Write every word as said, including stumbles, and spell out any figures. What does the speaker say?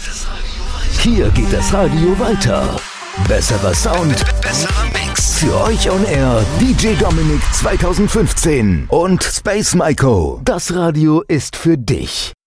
Hier geht das Radio weiter. Besserer Sound, besserer Mix. Für euch on air D J Dominik zwanzig fünfzehn und Space Maiko. Das Radio ist für dich.